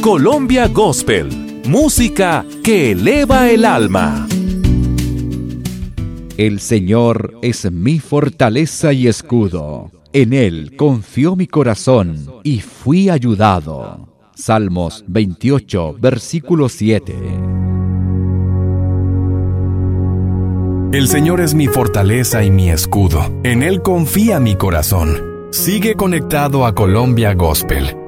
Colombia Gospel, música que eleva el alma. El Señor es mi fortaleza y escudo. En Él confió mi corazón y fui ayudado. Salmos 28, versículo 7. El Señor es mi fortaleza y mi escudo. En Él confía mi corazón. Sigue conectado a Colombia Gospel.